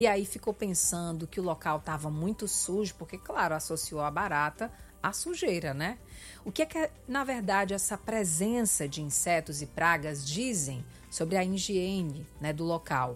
E aí ficou pensando que o local estava muito sujo, porque, claro, associou a barata à sujeira, né? O que é que, na verdade, essa presença de insetos e pragas dizem sobre a higiene, né, do local?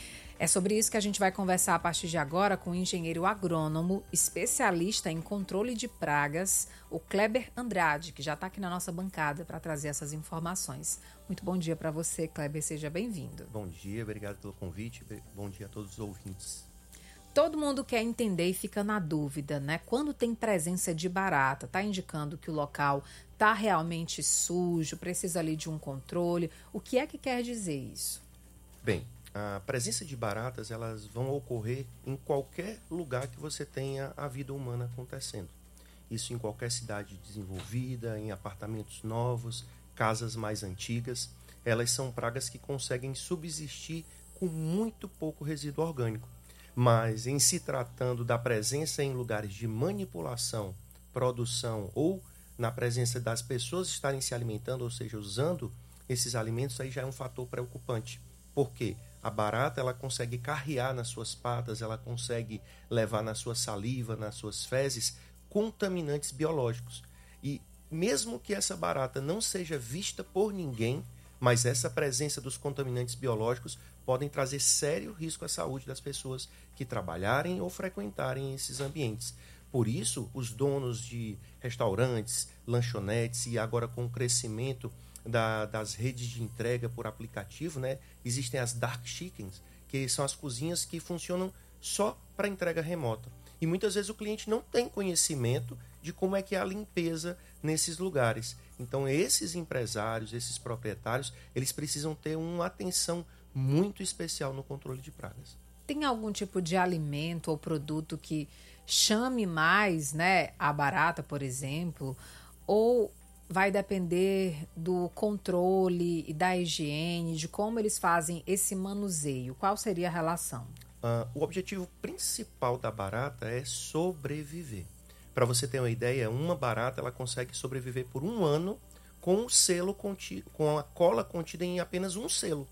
É sobre isso que a gente vai conversar a partir de agora com o engenheiro agrônomo, especialista em controle de pragas, o Kleber Andrade, que já está aqui na nossa bancada para trazer essas informações. Muito bom dia para você, Kleber, seja bem-vindo. Bom dia, obrigado pelo convite, bom dia a todos os ouvintes. Todo mundo quer entender e fica na dúvida, né? Quando tem presença de barata, está indicando que o local está realmente sujo, precisa ali de um controle. O que é que quer dizer isso? Bem, a presença de baratas, elas vão ocorrer em qualquer lugar que você tenha a vida humana acontecendo. Isso em qualquer cidade desenvolvida, em apartamentos novos, casas mais antigas. Elas são pragas que conseguem subsistir com muito pouco resíduo orgânico. Mas em se tratando da presença em lugares de manipulação, produção ou na presença das pessoas estarem se alimentando, ou seja, usando esses alimentos, aí já é um fator preocupante. Por quê? A barata, ela consegue carrear nas suas patas, ela consegue levar na sua saliva, nas suas fezes, contaminantes biológicos. E mesmo que essa barata não seja vista por ninguém, mas essa presença dos contaminantes biológicos podem trazer sério risco à saúde das pessoas que trabalharem ou frequentarem esses ambientes. Por isso, os donos de restaurantes, lanchonetes e agora com o crescimento das redes de entrega por aplicativo, né, existem as dark chickens, que são as cozinhas que funcionam só para entrega remota. E muitas vezes o cliente não tem conhecimento de como é que é a limpeza nesses lugares. Então esses empresários, esses proprietários, eles precisam ter uma atenção muito especial no controle de pragas. Tem algum tipo de alimento ou produto que chame mais, né, a barata, por exemplo, ou vai depender do controle e da higiene, de como eles fazem esse manuseio? Qual seria a relação? O objetivo principal da barata é sobreviver. Para você ter uma ideia, uma barata ela consegue sobreviver por 1 ano com o selo com a cola contida em apenas um selo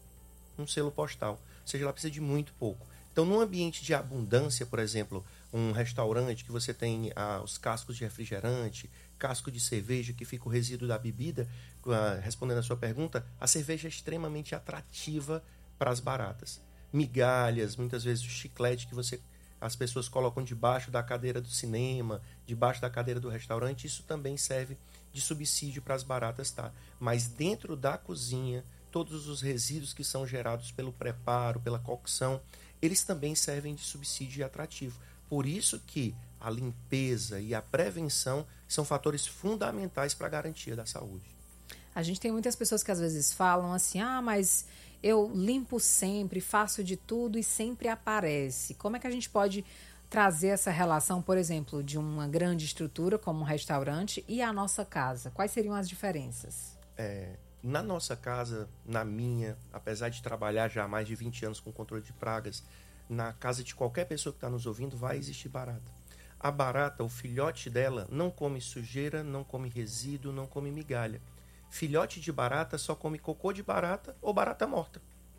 postal. Ou seja, ela precisa de muito pouco. Então, num ambiente de abundância, por exemplo, um restaurante que você tem os cascos de refrigerante, casco de cerveja, que fica o resíduo da bebida, respondendo a sua pergunta, a cerveja é extremamente atrativa para as baratas. Migalhas, muitas vezes o chiclete que as pessoas colocam debaixo da cadeira do cinema, debaixo da cadeira do restaurante, isso também serve de subsídio para as baratas, tá? Mas dentro da cozinha, todos os resíduos que são gerados pelo preparo, pela cocção, eles também servem de subsídio e atrativo. Por isso que a limpeza e a prevenção são fatores fundamentais para a garantia da saúde. A gente tem muitas pessoas que às vezes falam assim, mas eu limpo sempre, faço de tudo e sempre aparece. Como é que a gente pode trazer essa relação, por exemplo, de uma grande estrutura como um restaurante e a nossa casa? Quais seriam as diferenças? Na nossa casa, na minha, apesar de trabalhar já há mais de 20 anos com controle de pragas, na casa de qualquer pessoa que está nos ouvindo vai existir barata. A barata, o filhote dela, não come sujeira, não come resíduo, não come migalha. Filhote de barata só come cocô de barata ou barata morta.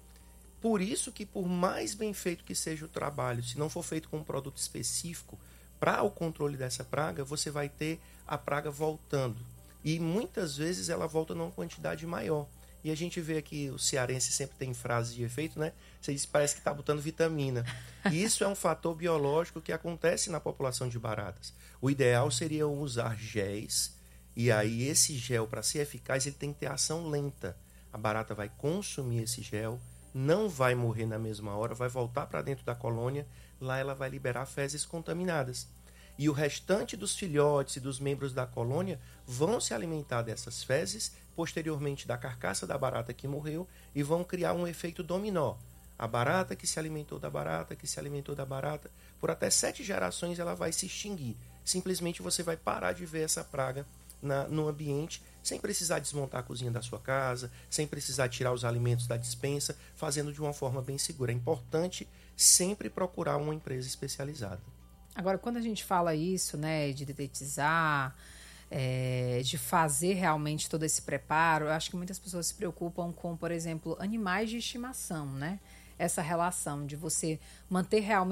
Por isso que, por mais bem feito que seja o trabalho, se não for feito com um produto específico para o controle dessa praga, você vai ter a praga voltando. E muitas vezes ela volta numa quantidade maior. E a gente vê aqui, o cearense sempre tem frase de efeito, né? Você diz, parece que está botando vitamina. E isso é um fator biológico que acontece na população de baratas. O ideal seria usar géis, e aí esse gel, para ser eficaz, ele tem que ter ação lenta. A barata vai consumir esse gel, não vai morrer na mesma hora, vai voltar para dentro da colônia, lá ela vai liberar fezes contaminadas. E o restante dos filhotes e dos membros da colônia vão se alimentar dessas fezes, posteriormente da carcaça da barata que morreu, e vão criar um efeito dominó. A barata que se alimentou da barata, que se alimentou da barata, por até 7 gerações ela vai se extinguir. Simplesmente você vai parar de ver essa praga no ambiente, sem precisar desmontar a cozinha da sua casa, sem precisar tirar os alimentos da despensa, fazendo de uma forma bem segura. É importante sempre procurar uma empresa especializada. Agora, quando a gente fala isso, né, de detetizar, de fazer realmente todo esse preparo, eu acho que muitas pessoas se preocupam com, por exemplo, animais de estimação, né? Essa relação de você manter realmente